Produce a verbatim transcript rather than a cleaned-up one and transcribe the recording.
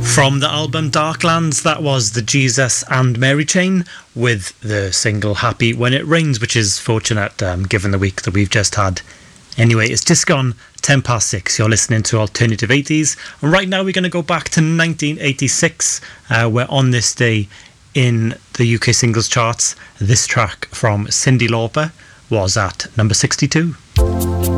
From the album Darklands, that was the Jesus and Mary Chain with the single Happy When It Rains, which is fortunate um, given the week that we've just had. Anyway, it's just gone ten past six. You're listening to Alternative eighties. And right now we're going to go back to nineteen eighty-six, uh, where on this day in the U K singles charts, this track from Cyndi Lauper was at number sixty-two.